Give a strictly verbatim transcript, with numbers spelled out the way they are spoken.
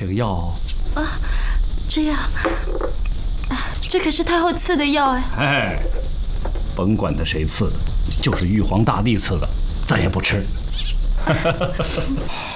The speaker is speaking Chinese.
这个药啊，这样，这可是太后赐的药哎。 哎，甭管他谁赐的，就是玉皇大帝赐的，咱也不吃。